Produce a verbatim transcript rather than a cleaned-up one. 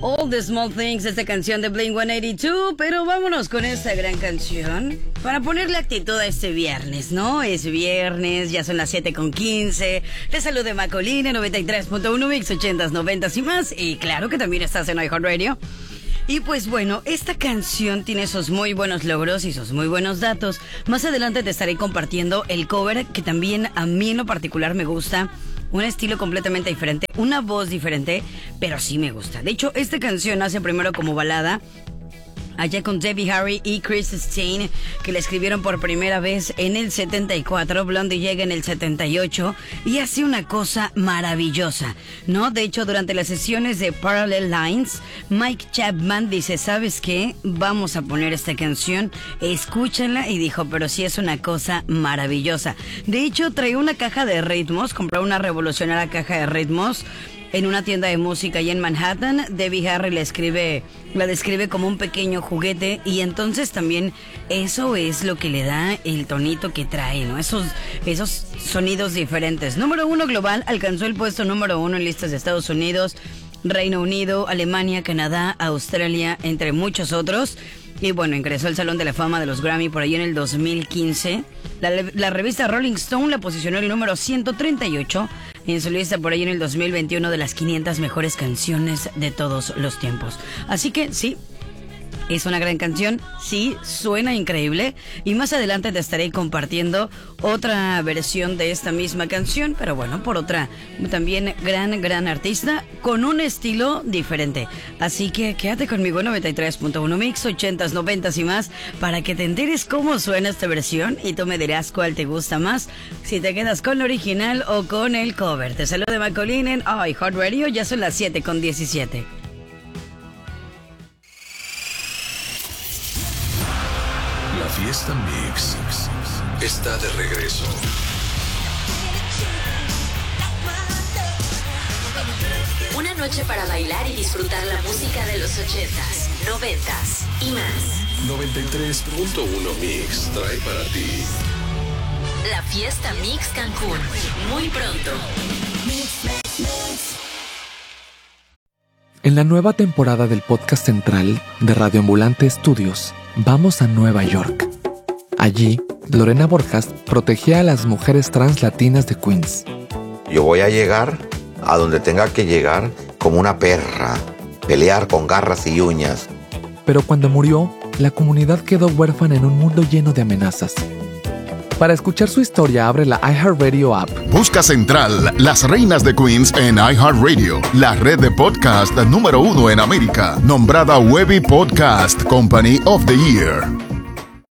All the Small Things, esta canción de Blink ciento ochenta y dos, pero vámonos con esta gran canción para ponerle actitud a este viernes, ¿no? Es viernes, ya son las siete con quince. Te saluda Macolina, noventa y tres punto uno Mix, ochentas, noventas y más. Y claro que también estás en iHeartRadio. Y pues bueno, esta canción tiene esos muy buenos logros y esos muy buenos datos. Más adelante te estaré compartiendo el cover que también a mí en lo particular me gusta. Un estilo completamente diferente, una voz diferente, pero sí me gusta. De hecho, esta canción nace primero como balada, allá con Debbie Harry y Chris Stein, que la escribieron por primera vez en el setenta y cuatro. Blondie llega en el setenta y ocho y hace una cosa maravillosa, ¿no? De hecho, durante las sesiones de Parallel Lines, Mike Chapman dice, ¿sabes qué? Vamos a poner esta canción, escúchala, y dijo, pero sí es una cosa maravillosa. De hecho, trae una caja de ritmos, compró una revolucionaria caja de ritmos en una tienda de música allá en Manhattan. Debbie Harry la escribe, la describe como un pequeño juguete, y entonces también eso es lo que le da el tonito que trae, ¿no? Esos, esos sonidos diferentes. Número uno global, alcanzó el puesto número uno en listas de Estados Unidos, Reino Unido, Alemania, Canadá, Australia, entre muchos otros. Y bueno, ingresó al Salón de la Fama de los Grammy por ahí en el dos mil quince. La, la revista Rolling Stone la posicionó en el número ciento treinta y ocho en su lista por ahí en el dos mil veintiuno de las quinientas mejores canciones de todos los tiempos. Así que sí, es una gran canción, sí, suena increíble, y más adelante te estaré compartiendo otra versión de esta misma canción, pero bueno, por otra también gran, gran artista con un estilo diferente. Así que quédate conmigo en noventa y tres punto uno Mix, ochentas, noventas y más, para que te enteres cómo suena esta versión y tú me dirás cuál te gusta más, si te quedas con la original o con el cover. Te saludo de Macolina en iHeartRadio, ya son las siete con diecisiete. Fiesta Mix está de regreso. Una noche para bailar y disfrutar la música de los ochentas, noventas y más. noventa y tres punto uno Mix trae para ti la Fiesta Mix Cancún, muy pronto. En la nueva temporada del podcast central de Radio Ambulante Estudios, vamos a Nueva York. Allí, Lorena Borjas protegía a las mujeres trans latinas de Queens. Yo voy a llegar a donde tenga que llegar como una perra, pelear con garras y uñas. Pero cuando murió, la comunidad quedó huérfana en un mundo lleno de amenazas. Para escuchar su historia, abre la iHeartRadio app. Busca Central, Las Reinas de Queens en iHeartRadio, la red de podcast número uno en América, nombrada Webby Podcast Company of the Year.